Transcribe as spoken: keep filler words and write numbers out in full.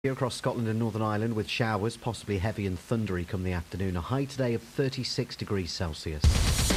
Here across Scotland and Northern Ireland with showers, possibly heavy and thundery come the afternoon. A high today of thirty-six degrees Celsius.